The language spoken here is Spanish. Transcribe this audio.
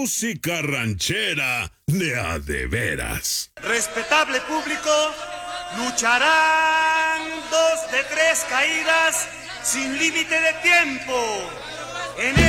música ranchera de a de veras. Respetable público, lucharán 2 de 3 caídas sin límite de tiempo.